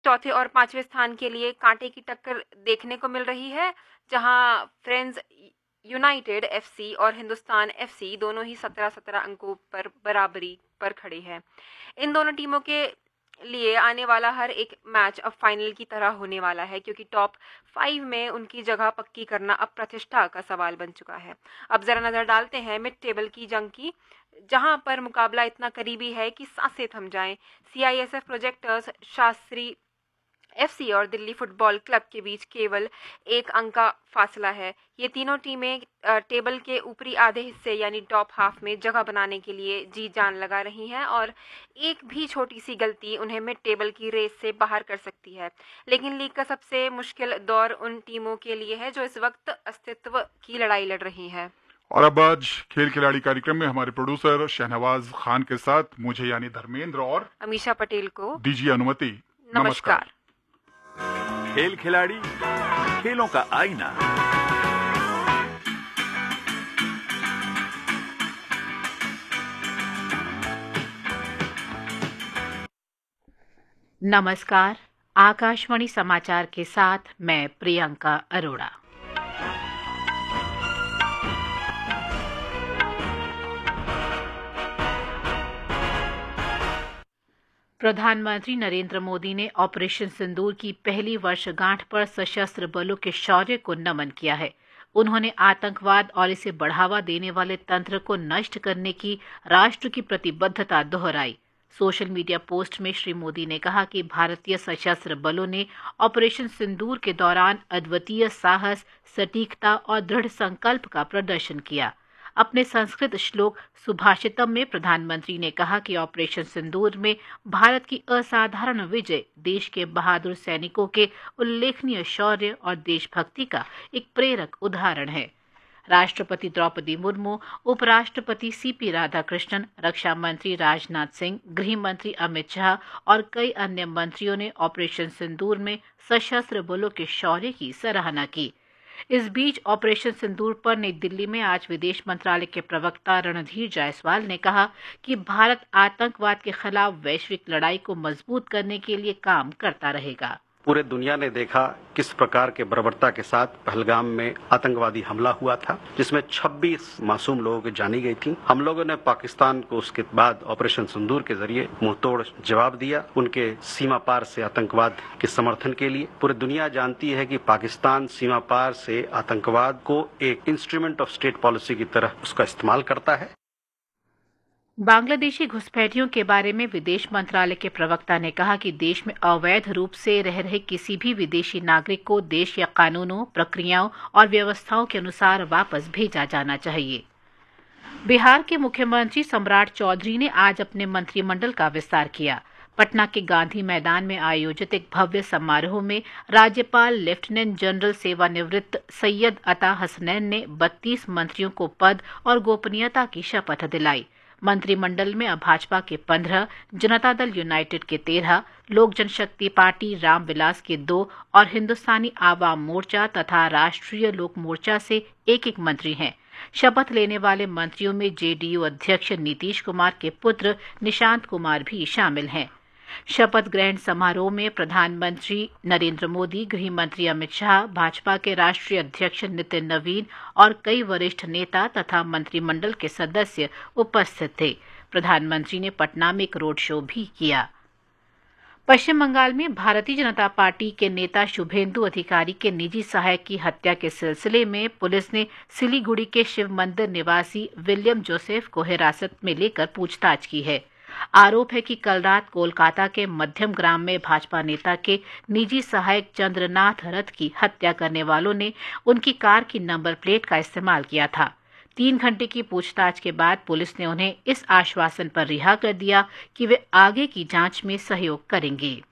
चौथे और पांचवें स्थान के लिए कांटे की टक्कर देखने को मिल रही है, जहां फ्रेंड्स यूनाइटेड एफसी और हिंदुस्तान एफसी दोनों ही 17-17 अंकों पर बराबरी पर खड़े हैं। इन दोनों टीमों के लिए आने वाला हर एक मैच अब फाइनल की तरह होने वाला है, क्योंकि टॉप 5 में उनकी जगह पक्की करना अब प्रतिष्ठा का सवाल बन चुका है। अब जरा नजर डालते हैं मिड टेबल की जंग की, जहां पर मुकाबला इतना करीबी है कि सांसें थम जाएं। सीआईएसएफ प्रोजेक्टर्स, शास्त्री एफसी और दिल्ली फुटबॉल क्लब के बीच केवल 1 अंक का फासला है। ये तीनों टीमें टेबल के ऊपरी आधे हिस्से यानी टॉप हाफ में जगह बनाने के लिए जी जान लगा रही हैं, और एक भी छोटी सी गलती उन्हें मिड टेबल की रेस से बाहर कर सकती है। लेकिन लीग का सबसे मुश्किल दौर उन टीमों के लिए है जो इस वक्त अस्तित्व की लड़ाई लड़ रही हैं। और अब आज खेल खिलाड़ी कार्यक्रम में हमारे प्रोड्यूसर शहनवाज खान के साथ मुझे यानी धर्मेंद्र और अमीशा पटेल को दीजिए अनुमति। नमस्कार। खेल खिलाड़ी, खेलों का आईना। नमस्कार। आकाशवाणी समाचार के साथ मैं प्रियंका अरोड़ा। प्रधानमंत्री नरेंद्र मोदी ने ऑपरेशन सिंदूर की पहली वर्षगांठ पर सशस्त्र बलों के शौर्य को नमन किया है। उन्होंने आतंकवाद और इसे बढ़ावा देने वाले तंत्र को नष्ट करने की राष्ट्र की प्रतिबद्धता दोहराई। सोशल मीडिया पोस्ट में श्री मोदी ने कहा कि भारतीय सशस्त्र बलों ने ऑपरेशन सिंदूर के दौरान अद्वितीय साहस, सटीकता और दृढ़ संकल्प का प्रदर्शन किया। अपने संस्कृत श्लोक सुभाषितम में प्रधानमंत्री ने कहा कि ऑपरेशन सिंदूर में भारत की असाधारण विजय देश के बहादुर सैनिकों के उल्लेखनीय शौर्य और देशभक्ति का एक प्रेरक उदाहरण है। राष्ट्रपति द्रौपदी मुर्मू, उपराष्ट्रपति सीपी राधाकृष्णन, रक्षा मंत्री राजनाथ सिंह, गृह मंत्री अमित शाह और कई अन्य मंत्रियों ने ऑपरेशन सिंदूर में सशस्त्र बलों के शौर्य की सराहना की। इस बीच ऑपरेशन सिंदूर पर नई दिल्ली में आज विदेश मंत्रालय के प्रवक्ता रणधीर जायसवाल ने कहा कि भारत आतंकवाद के खिलाफ वैश्विक लड़ाई को मजबूत करने के लिए काम करता रहेगा। पूरे दुनिया ने देखा किस प्रकार के बर्बरता के साथ पहलगाम में आतंकवादी हमला हुआ था, जिसमें 26 मासूम लोगों की जानी गई थी। हम लोगों ने पाकिस्तान को उसके बाद ऑपरेशन सिंदूर के जरिए मुंहतोड़ जवाब दिया, उनके सीमा पार से आतंकवाद के समर्थन के लिए। पूरी दुनिया जानती है कि पाकिस्तान सीमा पार से आतंकवाद को एक इंस्ट्रूमेंट ऑफ स्टेट पॉलिसी की तरह उसका इस्तेमाल करता है। बांग्लादेशी घुसपैठियों के बारे में विदेश मंत्रालय के प्रवक्ता ने कहा कि देश में अवैध रूप से रह रहे किसी भी विदेशी नागरिक को देश या कानूनों, प्रक्रियाओं और व्यवस्थाओं के अनुसार वापस भेजा जाना चाहिए। बिहार के मुख्यमंत्री सम्राट चौधरी ने आज अपने मंत्रिमंडल का विस्तार किया। पटना के गांधी मैदान में आयोजित एक भव्य समारोह में राज्यपाल लेफ्टिनेंट जनरल सेवानिवृत्त सैयद अता हसनैन ने 32 मंत्रियों को पद और गोपनीयता की शपथ दिलाई। मंत्रिमंडल में भाजपा के 15, जनता दल यूनाइटेड के 13, लोक जनशक्ति पार्टी रामविलास के 2 और हिंदुस्तानी आवाम मोर्चा तथा राष्ट्रीय लोक मोर्चा से एक मंत्री हैं। शपथ लेने वाले मंत्रियों में जेडीयू अध्यक्ष नीतीश कुमार के पुत्र निशांत कुमार भी शामिल हैं। शपथ ग्रहण समारोह में प्रधानमंत्री नरेंद्र मोदी, गृह मंत्री अमित शाह, भाजपा के राष्ट्रीय अध्यक्ष नितिन नवीन और कई वरिष्ठ नेता तथा मंत्रिमंडल के सदस्य उपस्थित थे। प्रधानमंत्री ने पटना में एक रोड शो भी किया। पश्चिम बंगाल में भारतीय जनता पार्टी के नेता शुभेंदु अधिकारी के निजी सहायक की हत्या के सिलसिले में पुलिस ने सिलीगुड़ी के शिव मंदिर निवासी विलियम जोसेफ को हिरासत में लेकर पूछताछ की है। आरोप है कि कल रात कोलकाता के मध्यम ग्राम में भाजपा नेता के निजी सहायक चंद्रनाथ रथ की हत्या करने वालों ने उनकी कार की नंबर प्लेट का इस्तेमाल किया था। 3 घंटे की पूछताछ के बाद पुलिस ने उन्हें इस आश्वासन पर रिहा कर दिया कि वे आगे की जांच में सहयोग करेंगे।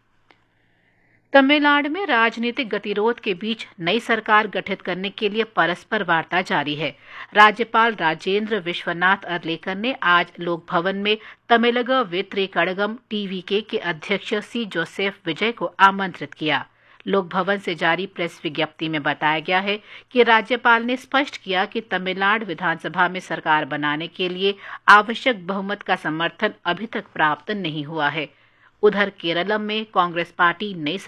तमिलनाडु में राजनीतिक गतिरोध के बीच नई सरकार गठित करने के लिए परस्पर वार्ता जारी है। राज्यपाल राजेंद्र विश्वनाथ अर्लेकर ने आज लोक भवन में तमिलग वेत्री कड़गम टीवीके के अध्यक्ष सी जोसेफ विजय को आमंत्रित किया। लोक भवन से जारी प्रेस विज्ञप्ति में बताया गया है कि राज्यपाल ने स्पष्ट किया कि तमिलनाडु विधानसभा में सरकार बनाने के लिए आवश्यक बहुमत का समर्थन अभी तक प्राप्त नहीं हुआ है। उधर केरलम में कांग्रेस पार्टी नई